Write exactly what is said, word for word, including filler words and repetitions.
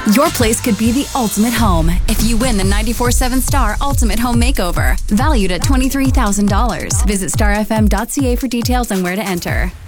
Your place could be the ultimate home if you win the ninety-four seven Star Ultimate Home Makeover, valued at twenty-three thousand dollars. Visit star f m dot c a for details and where to enter.